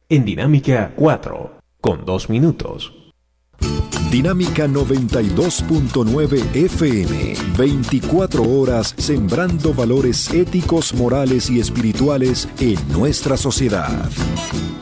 en Dinámica 4, con 2 minutos. Dinámica 92.9 FM, 24 horas sembrando valores éticos, morales y espirituales en nuestra sociedad.